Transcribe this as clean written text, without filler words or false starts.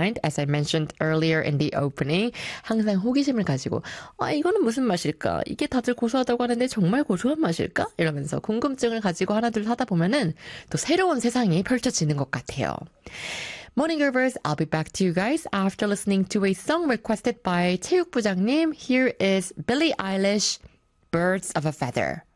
mind, as I mentioned earlier in the opening. 항상 호기심을 가지고 이거는 무슨 맛일까? 이게 다들 고소하다고 하는데 정말 고소한 맛일까? 이러면서 궁금증을 가지고 하나둘 사다 보면은 또 새로운 세상이 펼쳐지는 것 같아요. Morning Givers, I'll be back to you guys after listening to a song requested by 체육부장님. Here is Billie Eilish, Birds of a Feather.